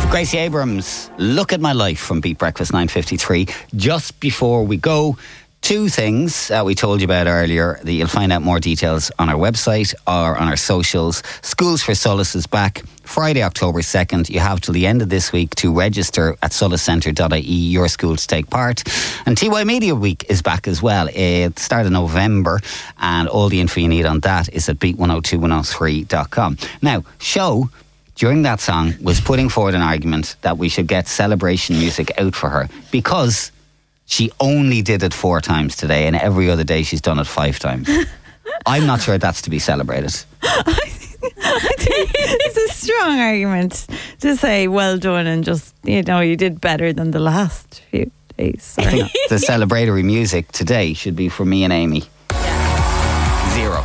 Gracie Abrams, Look at My Life from Beat Breakfast 9:53. Just before we go, two things we told you about earlier that you'll find out more details on our website or on our socials. Schools for Solace is back Friday, October 2nd. You have till the end of this week to register at solacecentre.ie, your school to take part. And TY Media Week is back as well at the start of November, and all the info you need on that is at beat102103.com. Now, Show, during that song, was putting forward an argument that we should get celebration music out for her because she only did it 4 times today, and every other day she's done it 5 times. I'm not sure that's to be celebrated. I think it's a strong argument to say well done and just, you know, you did better than the last few days. I think the celebratory music today should be for me and Amy. 0.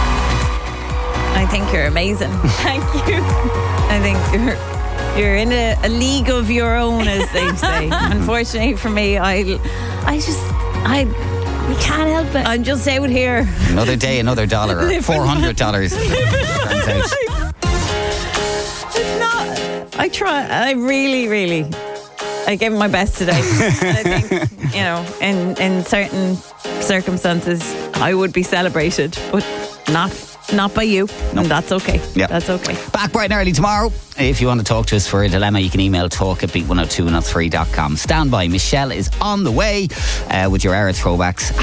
I think you're amazing. Thank you. I think you're in a league of your own, as they say. Unfortunately for me, we can't help it. I'm just out here. Another day, another dollar, or $400. Turns out. It's not. I try. I really. I gave my best today. And I think, you know, in certain circumstances, I would be celebrated, but not by you. No. And that's okay. Yep. That's okay. Back bright and early tomorrow. If you want to talk to us for a dilemma, you can email talk@beat102103.com. Stand by. Michelle is on the way with your era throwbacks.